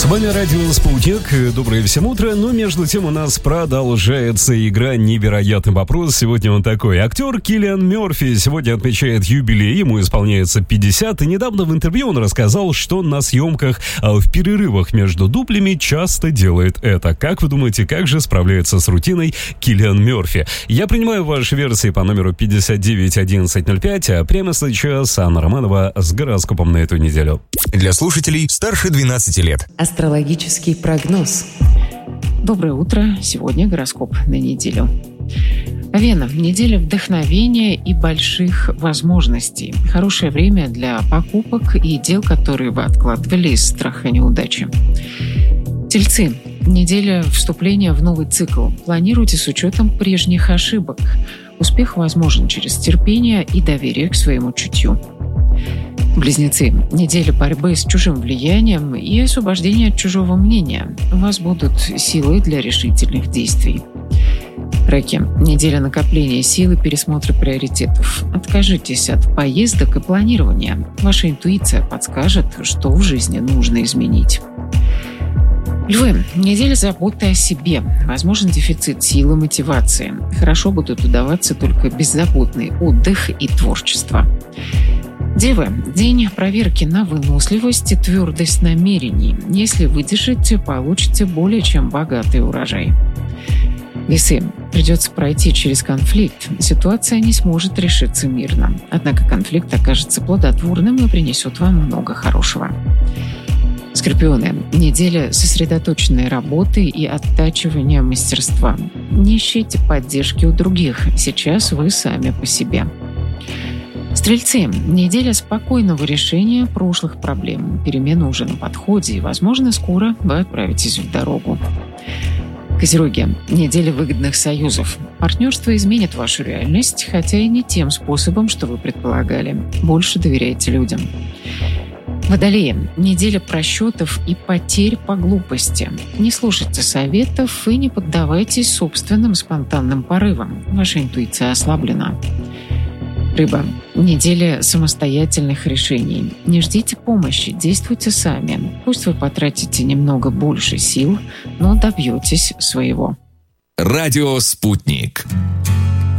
С вами радио «Спутник». Доброе всем утро. Но между тем у нас продолжается игра «Невероятный вопрос». Сегодня он такой. Актер Киллиан Мерфи сегодня отмечает юбилей. Ему исполняется 50. И недавно в интервью он рассказал, что на съемках в перерывах между дублями часто делает это. Как вы думаете, как же справляется с рутиной Киллиан Мерфи? Я принимаю ваши версии по номеру 591105. А прямо сейчас Анна Романова с гороскопом на эту неделю. Для слушателей старше 12 лет. Астрологический прогноз. Доброе утро. Сегодня гороскоп на неделю. Вена. Неделя вдохновения и больших возможностей. Хорошее время для покупок и дел, которые вы откладывали из страха неудачи. Тельцы. Неделя вступления в новый цикл. Планируйте с учетом прежних ошибок. Успех возможен через терпение и доверие к своему чутью. Близнецы. Неделя борьбы с чужим влиянием и освобождения от чужого мнения. У вас будут силы для решительных действий. Раки. Неделя накопления сил и пересмотра приоритетов. Откажитесь от поездок и планирования. Ваша интуиция подскажет, что в жизни нужно изменить. Львы. Неделя заботы о себе. Возможен дефицит сил и мотивации. Хорошо будут удаваться только беззаботный отдых и творчество. Девы. День проверки на выносливость и твердость намерений. Если выдержите, получите более чем богатый урожай. Весы. Придется пройти через конфликт. Ситуация не сможет решиться мирно. Однако конфликт окажется плодотворным и принесет вам много хорошего. Скорпионы. Неделя сосредоточенной работы и оттачивания мастерства. Не ищите поддержки у других. Сейчас вы сами по себе. Стрельцы. Неделя спокойного решения прошлых проблем. Перемены уже на подходе, и, возможно, скоро вы отправитесь в дорогу. Козероги. Неделя выгодных союзов. Партнерство изменит вашу реальность, хотя и не тем способом, что вы предполагали. Больше доверяйте людям. Водолеи. Неделя просчетов и потерь по глупости. Не слушайте советов и не поддавайтесь собственным спонтанным порывам. Ваша интуиция ослаблена. Рыба. Неделя самостоятельных решений. Не ждите помощи, действуйте сами. Пусть вы потратите немного больше сил, но добьетесь своего. Радио «Спутник».